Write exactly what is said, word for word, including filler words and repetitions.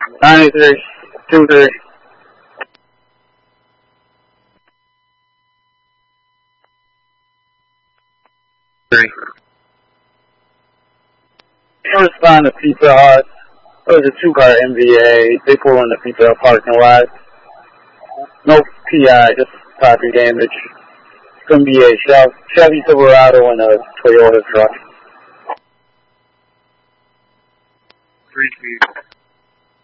ninety-three, two three. Three. I respond to P P R. It was a two-car M V A. They pull in the P P L parking lot. No P I, just property damage. It's going to be a Chevy Silverado and a Toyota truck. Three feet.